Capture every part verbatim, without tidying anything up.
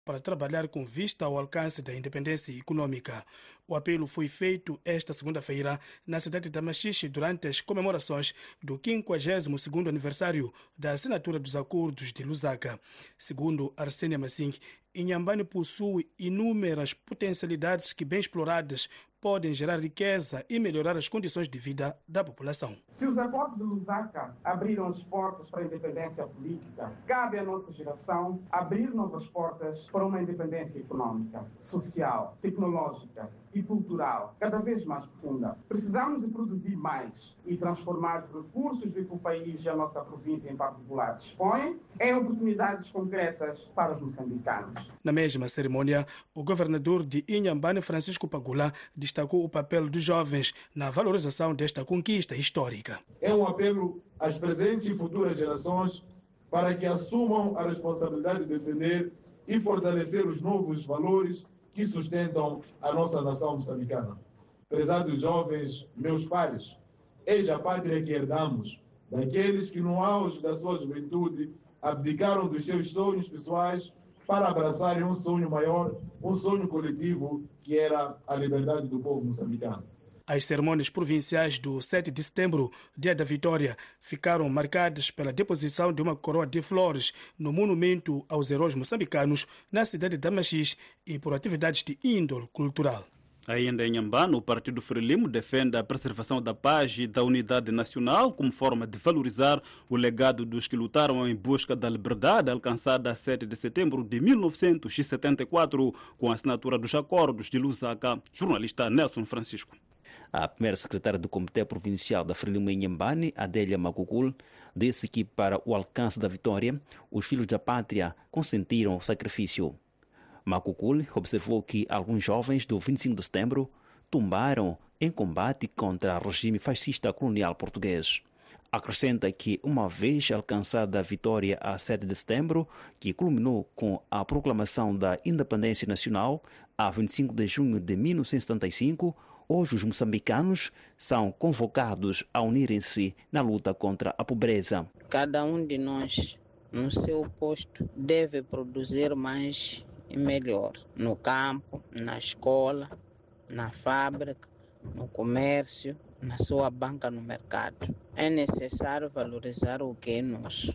para trabalhar com vista ao alcance da independência econômica. O apelo foi feito esta segunda-feira na cidade de Machixe durante as comemorações do quinquagésimo segundo aniversário da assinatura dos Acordos de Lusaka. Segundo Arsênia Massing, Inhambane possui inúmeras potencialidades que, bem exploradas, podem gerar riqueza e melhorar as condições de vida da população. Se os acordos de Lusaka abriram as portas para a independência política, cabe à nossa geração abrir novas portas para uma independência econômica, social, tecnológica e cultural, cada vez mais profunda. Precisamos de produzir mais e transformar os recursos de que o país e a nossa província em particular dispõem em oportunidades concretas para os moçambicanos. Na mesma cerimônia, o governador de Inhambane, Francisco Pagula, destacou o papel dos jovens na valorização desta conquista histórica. É um apelo às presentes e futuras gerações para que assumam a responsabilidade de defender e fortalecer os novos valores que sustentam a nossa nação moçambicana. Prezados jovens, meus pares, eis a pátria que herdamos daqueles que no auge da sua juventude abdicaram dos seus sonhos pessoais para abraçarem um sonho maior, um sonho coletivo, que era a liberdade do povo moçambicano. As cerimônias provinciais do sete de setembro, dia da vitória, ficaram marcadas pela deposição de uma coroa de flores no monumento aos heróis moçambicanos na cidade de Machixe e por atividades de índole cultural. Ainda em Inhambane, o Partido Frelimo defende a preservação da paz e da unidade nacional como forma de valorizar o legado dos que lutaram em busca da liberdade alcançada a sete de setembro de mil novecentos e setenta e quatro com a assinatura dos Acordos de Lusaka. Jornalista Nelson Francisco. A primeira secretária do Comitê Provincial da Frelimo em Inhambane, Adélia Macugul, disse que para o alcance da vitória, os filhos da pátria consentiram o sacrifício. Macugul observou que alguns jovens do vinte e cinco de setembro tombaram em combate contra o regime fascista colonial português. Acrescenta que, uma vez alcançada a vitória a sete de setembro, que culminou com a proclamação da independência nacional a vinte e cinco de junho de mil novecentos e setenta e cinco, hoje os moçambicanos são convocados a unirem-se na luta contra a pobreza. Cada um de nós, no seu posto, deve produzir mais e melhor, no campo, na escola, na fábrica, no comércio, na sua banca no mercado. É necessário valorizar o que é nosso.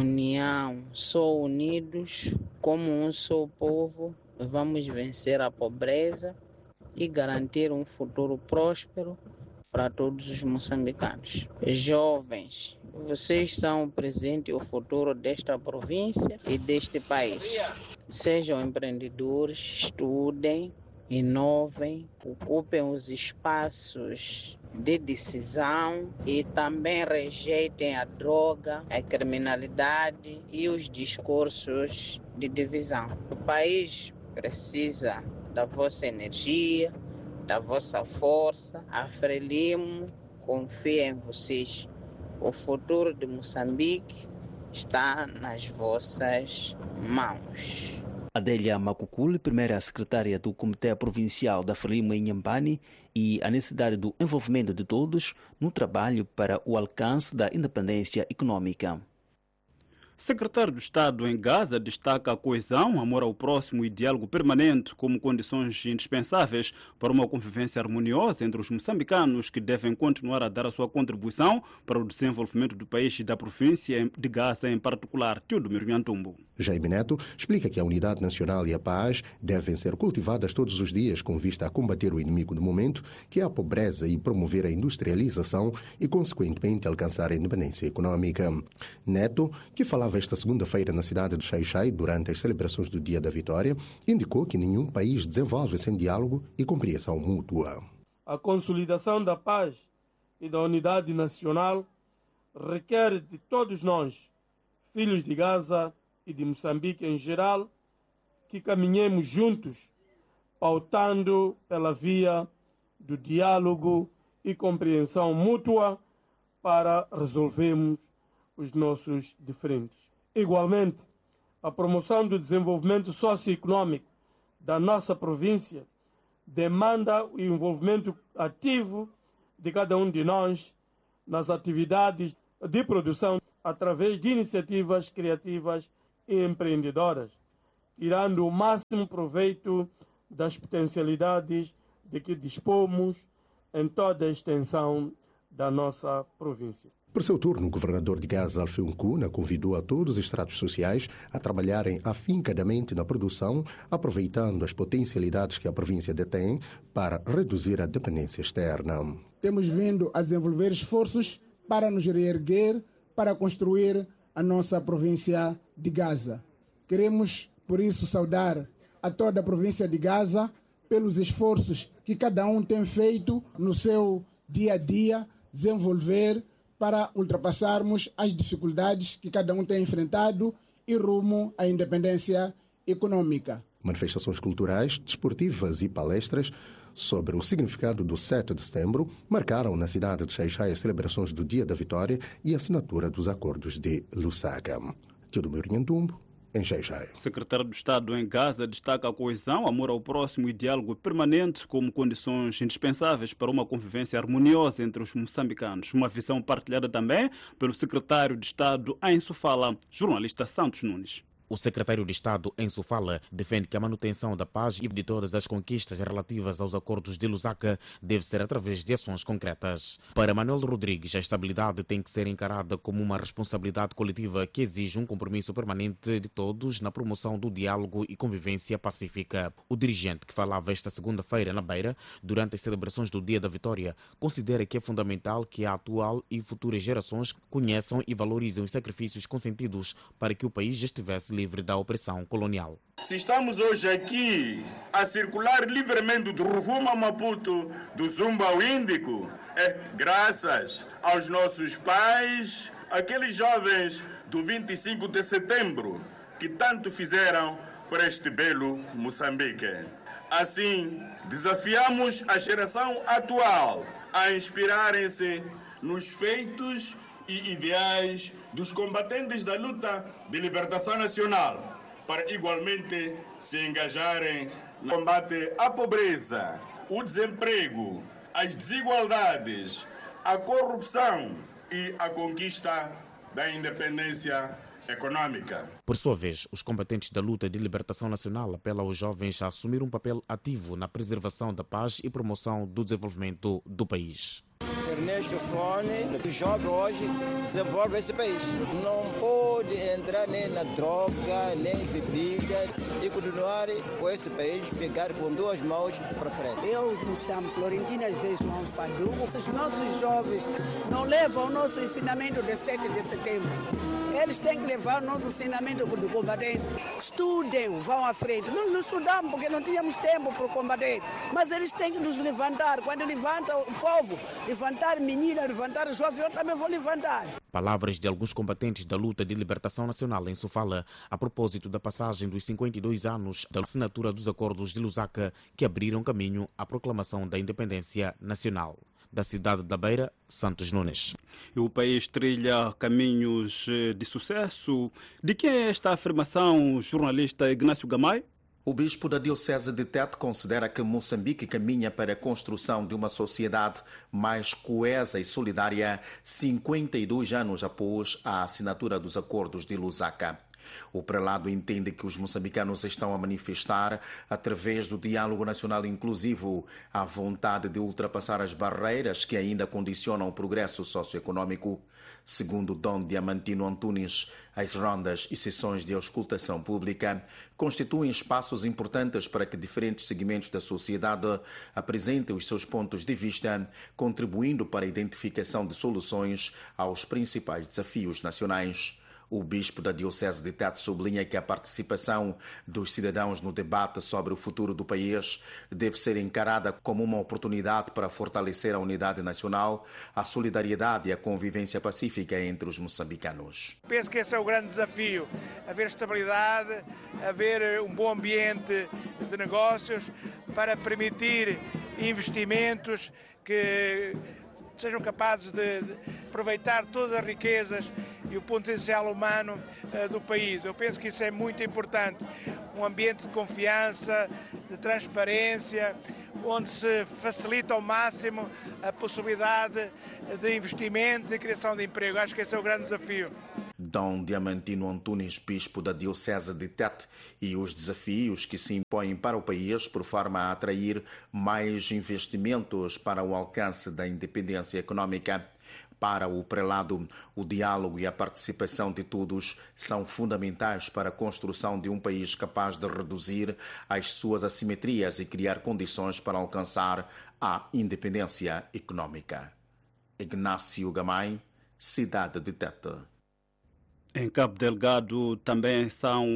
União, só unidos, como um só povo, vamos vencer a pobreza e garantir um futuro próspero para todos os moçambicanos. Jovens, vocês são o presente e o futuro desta província e deste país. Sejam empreendedores, estudem, inovem, ocupem os espaços de decisão e também rejeitem a droga, a criminalidade e os discursos de divisão. O país precisa da vossa energia, da vossa força. A Frelimo confia em vocês. O futuro de Moçambique está nas vossas mãos. Adélia Macugul, primeira secretária do Comitê Provincial da Frelimo em Inhambane, e a necessidade do envolvimento de todos no trabalho para o alcance da independência econômica. Secretário de Estado em Gaza destaca a coesão, amor ao próximo e diálogo permanente como condições indispensáveis para uma convivência harmoniosa entre os moçambicanos que devem continuar a dar a sua contribuição para o desenvolvimento do país e da província de Gaza em particular. Teodomiro Nhantumbo. Jaime Neto explica que a unidade nacional e a paz devem ser cultivadas todos os dias com vista a combater o inimigo do momento, que é a pobreza, e promover a industrialização e, consequentemente, alcançar a independência econômica. Neto, que falava esta segunda-feira na cidade de Xai-Xai durante as celebrações do Dia da Vitória, indicou que nenhum país desenvolve sem diálogo e compreensão mútua. A consolidação da paz e da unidade nacional requer de todos nós, filhos de Gaza e de Moçambique em geral, que caminhemos juntos, pautando pela via do diálogo e compreensão mútua para resolvermos os nossos diferentes. Igualmente, a promoção do desenvolvimento socioeconômico da nossa província demanda o envolvimento ativo de cada um de nós nas atividades de produção através de iniciativas criativas e empreendedoras, tirando o máximo proveito das potencialidades de que dispomos em toda a extensão da nossa província. Por seu turno, o governador de Gaza, Alfeu Nkuna, convidou a todos os estratos sociais a trabalharem afincadamente na produção, aproveitando as potencialidades que a província detém para reduzir a dependência externa. Temos vindo a desenvolver esforços para nos reerguer, para construir a nossa província de Gaza. Queremos, por isso, saudar a toda a província de Gaza pelos esforços que cada um tem feito no seu dia a dia, desenvolver para ultrapassarmos as dificuldades que cada um tem enfrentado e rumo à independência econômica. Manifestações culturais, desportivas e palestras sobre o significado do sete de setembro marcaram na cidade de Xai-Xai as celebrações do Dia da Vitória e a assinatura dos acordos de Lusaka. Teodomiro Nhantumbo, em Xai-Xai. O secretário do Estado em Gaza destaca a coesão, amor ao próximo e diálogo permanente como condições indispensáveis para uma convivência harmoniosa entre os moçambicanos. Uma visão partilhada também pelo secretário de Estado em Sofala, jornalista Santos Nunes. O secretário de Estado, em Sofala, defende que a manutenção da paz e de todas as conquistas relativas aos acordos de Lusaka deve ser através de ações concretas. Para Manuel Rodrigues, a estabilidade tem que ser encarada como uma responsabilidade coletiva que exige um compromisso permanente de todos na promoção do diálogo e convivência pacífica. O dirigente, que falava esta segunda-feira na Beira, durante as celebrações do Dia da Vitória, considera que é fundamental que a atual e futuras gerações conheçam e valorizem os sacrifícios consentidos para que o país estivesse livre da opressão colonial. Se estamos hoje aqui a circular livremente do Rovuma a Maputo, do Zumba ao Índico, é graças aos nossos pais, aqueles jovens do vinte e cinco de setembro, que tanto fizeram para este belo Moçambique. Assim, desafiamos a geração atual a inspirarem-se nos feitos e ideais dos combatentes da luta de libertação nacional, para igualmente se engajarem no combate à pobreza, o desemprego, as desigualdades, a corrupção e a conquista da independência econômica. Por sua vez, os combatentes da luta de libertação nacional apelam aos jovens a assumir um papel ativo na preservação da paz e promoção do desenvolvimento do país. Ernesto Fone, o jovem hoje desenvolve esse país. Não pode entrar nem na droga, nem bebida e continuar com esse país, pegar com duas mãos para frente. Eu me chamo Florentina João Fadu. Os nossos jovens não levam o nosso ensinamento de sete de setembro. Eles têm que levar o nosso ensinamento do combatente. Estudem, vão à frente. Nós não estudamos porque não tínhamos tempo para combater. Mas eles têm que nos levantar. Quando levanta o povo, levantar menina, levantar jovem, eu também vou levantar. Palavras de alguns combatentes da luta de libertação nacional em Sofala a propósito da passagem dos cinquenta e dois anos da assinatura dos acordos de Lusaka que abriram caminho à proclamação da independência nacional. Da cidade da Beira, Santos Nunes. E o país trilha caminhos de sucesso. De que é esta afirmação, jornalista Ignácio Gamay? O bispo da Diocese de Tete considera que Moçambique caminha para a construção de uma sociedade mais coesa e solidária cinquenta e dois anos após a assinatura dos acordos de Lusaka. O prelado entende que os moçambicanos estão a manifestar, através do diálogo nacional inclusivo, a vontade de ultrapassar as barreiras que ainda condicionam o progresso socioeconômico. Segundo Dom Diamantino Antunes, as rondas e sessões de auscultação pública constituem espaços importantes para que diferentes segmentos da sociedade apresentem os seus pontos de vista, contribuindo para a identificação de soluções aos principais desafios nacionais. O bispo da Diocese de Tete sublinha que a participação dos cidadãos no debate sobre o futuro do país deve ser encarada como uma oportunidade para fortalecer a unidade nacional, a solidariedade e a convivência pacífica entre os moçambicanos. Penso que esse é o grande desafio, haver estabilidade, haver um bom ambiente de negócios para permitir investimentos que sejam capazes de aproveitar todas as riquezas e o potencial humano uh, do país. Eu penso que isso é muito importante. Um ambiente de confiança, de transparência, onde se facilita ao máximo a possibilidade de investimentos e criação de emprego. Acho que esse é o grande desafio. Dom Diamantino Antunes, bispo da Diocese de Tete, e os desafios que se impõem para o país por forma a atrair mais investimentos para o alcance da independência econômica. Para o prelado, o diálogo e a participação de todos são fundamentais para a construção de um país capaz de reduzir as suas assimetrias e criar condições para alcançar a independência econômica. Ignácio Gamay, cidade de Tete. Em Cabo Delgado também são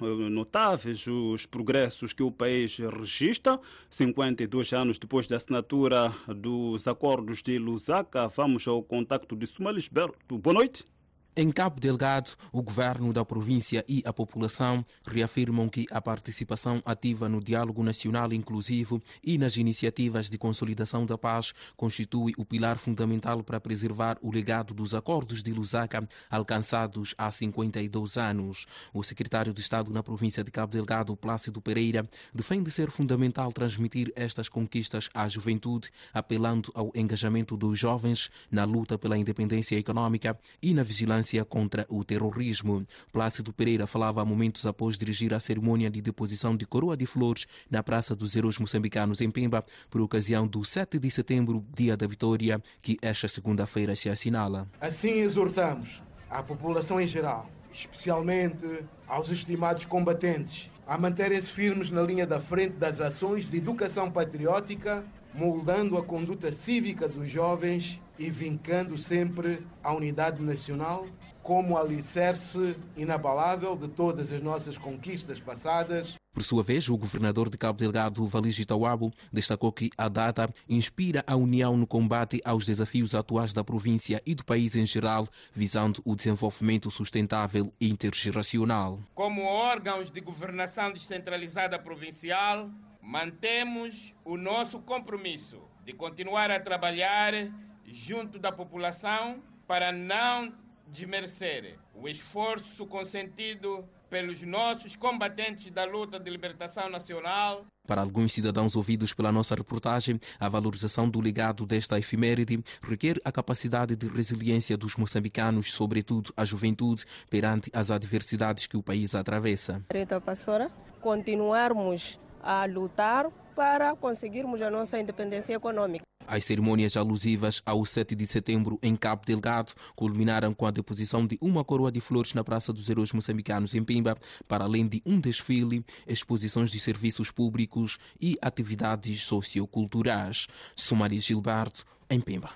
notáveis os progressos que o país registra. cinquenta e dois anos depois da assinatura dos acordos de Lusaka, vamos ao contacto de Sumalisberto. Boa noite. Em Cabo Delgado, o governo da província e a população reafirmam que a participação ativa no diálogo nacional inclusivo e nas iniciativas de consolidação da paz constitui o pilar fundamental para preservar o legado dos acordos de Lusaka alcançados há cinquenta e dois anos. O secretário de Estado na província de Cabo Delgado, Plácido Pereira, defende ser fundamental transmitir estas conquistas à juventude, apelando ao engajamento dos jovens na luta pela independência econômica e na vigilância contra o terrorismo. Plácido Pereira falava momentos após dirigir a cerimônia de deposição de coroa de flores na Praça dos Heróis Moçambicanos em Pemba, por ocasião do sete de setembro, Dia da Vitória, que esta segunda-feira se assinala. Assim exortamos à população em geral, especialmente aos estimados combatentes, a manterem-se firmes na linha da frente das ações de educação patriótica, moldando a conduta cívica dos jovens e vincando sempre a unidade nacional como alicerce inabalável de todas as nossas conquistas passadas. Por sua vez, o governador de Cabo Delgado, Valigi Tawabo, destacou que a data inspira a união no combate aos desafios atuais da província e do país em geral, visando o desenvolvimento sustentável e intergeracional. Como órgãos de governação descentralizada provincial, mantemos o nosso compromisso de continuar a trabalhar junto da população para não desmerecer o esforço consentido pelos nossos combatentes da luta de libertação nacional. Para alguns cidadãos ouvidos pela nossa reportagem, a valorização do legado desta efeméride requer a capacidade de resiliência dos moçambicanos, sobretudo a juventude, perante as adversidades que o país atravessa. Rita Passora, continuarmos a lutar para conseguirmos a nossa independência econômica. As cerimônias alusivas ao sete de setembro em Cabo Delgado culminaram com a deposição de uma coroa de flores na Praça dos Heróis Moçambicanos em Pemba, para além de um desfile, exposições de serviços públicos e atividades socioculturais. Sumária Gilberto, em Pemba.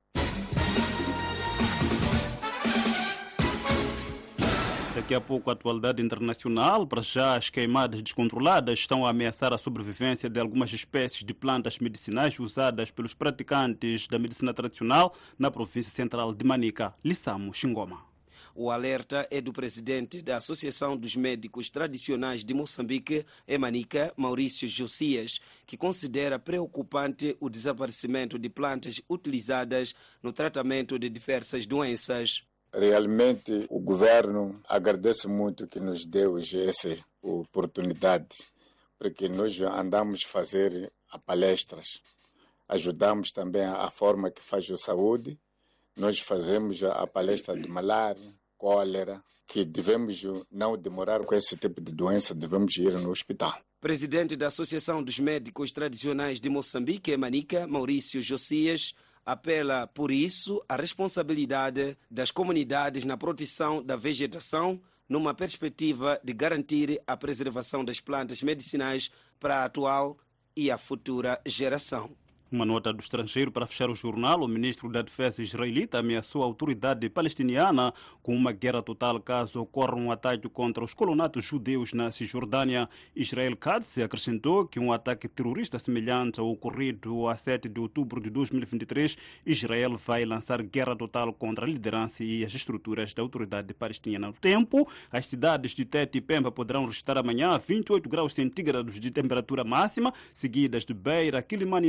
Daqui a pouco, a atualidade internacional. Para já, as queimadas descontroladas estão a ameaçar a sobrevivência de algumas espécies de plantas medicinais usadas pelos praticantes da medicina tradicional na província central de Manica, Lissamo, Xingoma. O alerta é do presidente da Associação dos Médicos Tradicionais de Moçambique, em Manica, Maurício Josias, que considera preocupante o desaparecimento de plantas utilizadas no tratamento de diversas doenças. Realmente o governo agradece muito que nos deu essa oportunidade, porque nós andamos a fazer palestras, ajudamos também a forma que faz a saúde, nós fazemos a palestra de malária, cólera, que devemos não demorar com esse tipo de doença, devemos ir no hospital. Presidente da Associação dos Médicos Tradicionais de Moçambique, em Manica, Maurício Josias, apela, por isso, à responsabilidade das comunidades na proteção da vegetação, numa perspectiva de garantir a preservação das plantas medicinais para a atual e a futura geração. Uma nota do estrangeiro para fechar o jornal. O ministro da Defesa israelita ameaçou a autoridade palestiniana com uma guerra total caso ocorra um ataque contra os colonatos judeus na Cisjordânia. Israel Katz acrescentou que um ataque terrorista semelhante ao ocorrido a sete de outubro de dois mil e vinte e três, Israel vai lançar guerra total contra a liderança e as estruturas da autoridade palestiniana. No tempo, as cidades de Tete e Pemba poderão registrar amanhã vinte e oito graus centígrados de temperatura máxima, seguidas de Beira, Quilimane e Nampula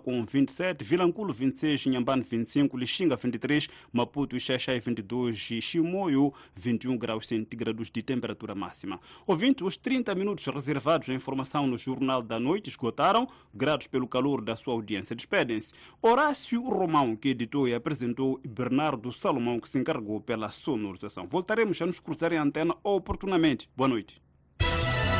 com vinte e sete, Vilanculo vinte e seis, Inhambane vinte e cinco, Lixinga vinte e três, Maputo e Xaixai vinte e dois e Chimoio vinte e um graus centígrados de temperatura máxima. Ouvinte, os trinta minutos reservados à informação no Jornal da Noite esgotaram, gratos pelo calor da sua audiência. Despedem-se Horácio Romão, que editou e apresentou, e Bernardo Salomão, que se encarregou pela sonorização. Voltaremos a nos cruzar em antena oportunamente. Boa noite.